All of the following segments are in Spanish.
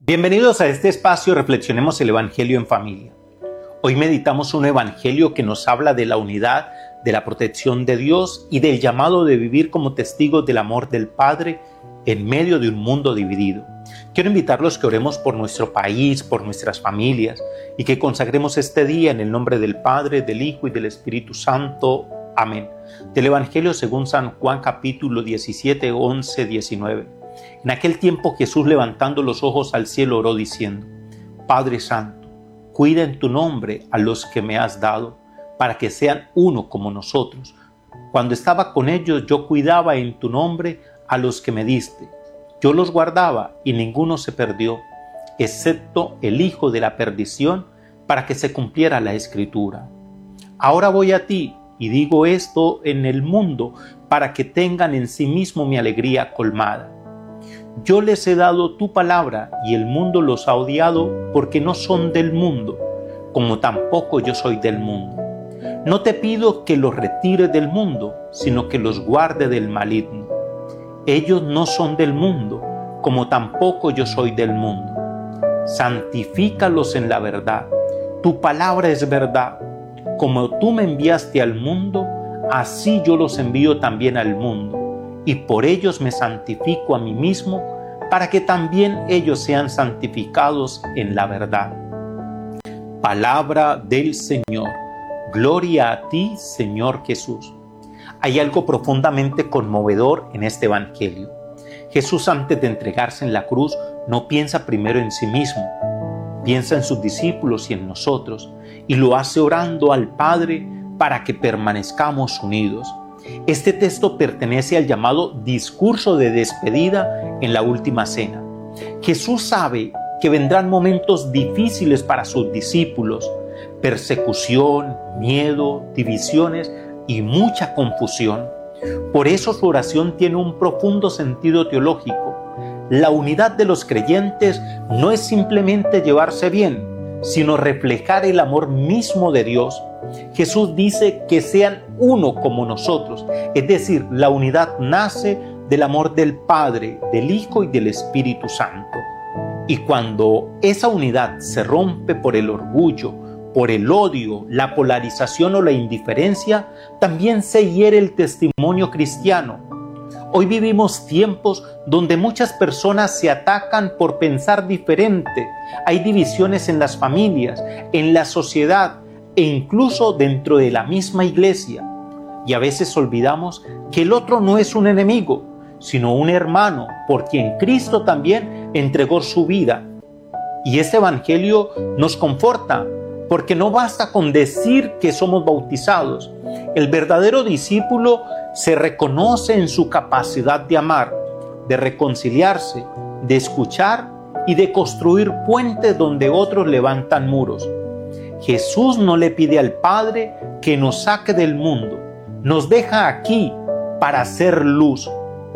Bienvenidos a este espacio Reflexionemos el Evangelio en Familia. Hoy meditamos un Evangelio que nos habla de la unidad, de la protección de Dios y del llamado de vivir como testigos del amor del Padre en medio de un mundo dividido. Quiero invitarlos que oremos por nuestro país, por nuestras familias y que consagremos este día en el nombre del Padre, del Hijo y del Espíritu Santo. Amén. Del Evangelio según San Juan capítulo 17, 11, 19. En aquel tiempo Jesús, levantando los ojos al cielo, oró diciendo: Padre Santo, cuida en tu nombre a los que me has dado, para que sean uno como nosotros. Cuando estaba con ellos, yo cuidaba en tu nombre a los que me diste. Yo los guardaba y ninguno se perdió, excepto el hijo de la perdición, para que se cumpliera la Escritura. Ahora voy a ti y digo esto en el mundo, para que tengan en sí mismo mi alegría colmada. Yo les he dado tu palabra y el mundo los ha odiado porque no son del mundo, como tampoco yo soy del mundo. No te pido que los retire del mundo, sino que los guarde del maligno. Ellos no son del mundo, como tampoco yo soy del mundo. Santifícalos en la verdad. Tu palabra es verdad. Como tú me enviaste al mundo, así yo los envío también al mundo. Y por ellos me santifico a mí mismo, para que también ellos sean santificados en la verdad. Palabra del Señor. Gloria a ti, Señor Jesús. Hay algo profundamente conmovedor en este Evangelio. Jesús, antes de entregarse en la cruz, no piensa primero en sí mismo. Piensa en sus discípulos y en nosotros, y lo hace orando al Padre para que permanezcamos unidos. Este texto pertenece al llamado discurso de despedida en la última cena. Jesús sabe que vendrán momentos difíciles para sus discípulos: persecución, miedo, divisiones y mucha confusión. Por eso su oración tiene un profundo sentido teológico. La unidad de los creyentes no es simplemente llevarse bien, sino reflejar el amor mismo de Dios. Jesús dice que sean uno como nosotros, es decir, la unidad nace del amor del Padre, del Hijo y del Espíritu Santo. Y cuando esa unidad se rompe por el orgullo, por el odio, la polarización o la indiferencia, también se hiere el testimonio cristiano. Hoy vivimos tiempos donde muchas personas se atacan por pensar diferente. Hay divisiones en las familias, en la sociedad e incluso dentro de la misma iglesia. Y a veces olvidamos que el otro no es un enemigo, sino un hermano por quien Cristo también entregó su vida. Y este Evangelio nos conforta, porque no basta con decir que somos bautizados. El verdadero discípulo se reconoce en su capacidad de amar, de reconciliarse, de escuchar y de construir puentes donde otros levantan muros. Jesús no le pide al Padre que nos saque del mundo, nos deja aquí para hacer luz.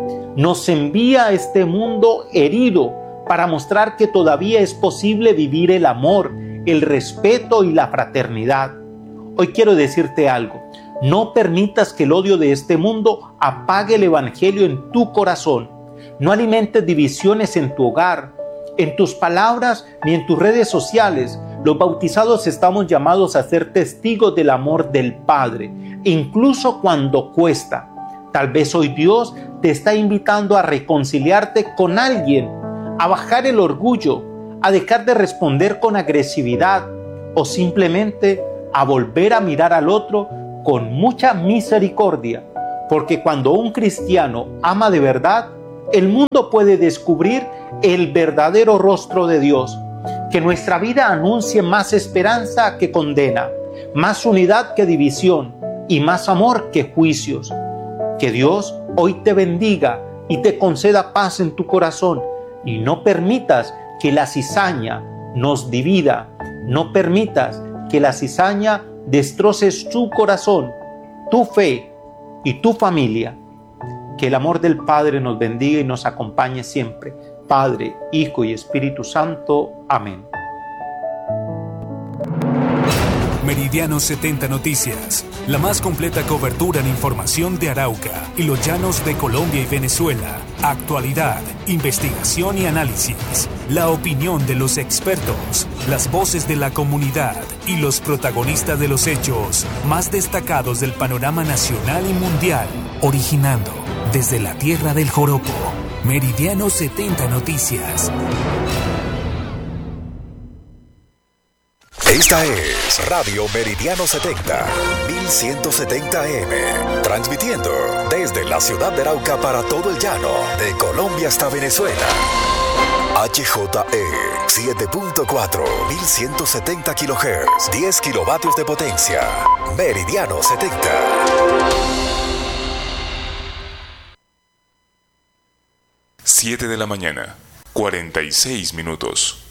Nos envía a este mundo herido para mostrar que todavía es posible vivir el amor, el respeto y la fraternidad. Hoy quiero decirte algo: no permitas que el odio de este mundo apague el Evangelio en tu corazón. No alimentes divisiones en tu hogar, en tus palabras ni en tus redes sociales. Los bautizados estamos llamados a ser testigos del amor del Padre, incluso cuando cuesta. Tal vez hoy Dios te está invitando a reconciliarte con alguien, a bajar el orgullo, a dejar de responder con agresividad o simplemente a volver a mirar al otro con mucha misericordia, porque cuando un cristiano ama de verdad, el mundo puede descubrir el verdadero rostro de Dios. Que nuestra vida anuncie más esperanza que condena, más unidad que división y más amor que juicios. Que Dios hoy te bendiga y te conceda paz en tu corazón, y no permitas que la cizaña nos divida, no permitas que la cizaña destroce tu corazón, tu fe y tu familia. Que el amor del Padre nos bendiga y nos acompañe siempre. Padre, Hijo y Espíritu Santo. Amén. Meridiano 70 Noticias, la más completa cobertura en información de Arauca y los llanos de Colombia y Venezuela. Actualidad, investigación y análisis. La opinión de los expertos, las voces de la comunidad y los protagonistas de los hechos más destacados del panorama nacional y mundial. Originando desde la tierra del joropo. Meridiano 70 Noticias. Esta es Radio Meridiano 70, 1170 AM, transmitiendo desde la ciudad de Arauca para todo el llano, de Colombia hasta Venezuela. HJE 7.4, 1170 kHz, 10 kilovatios de potencia. Meridiano 70. 7 de la mañana, 46 minutos.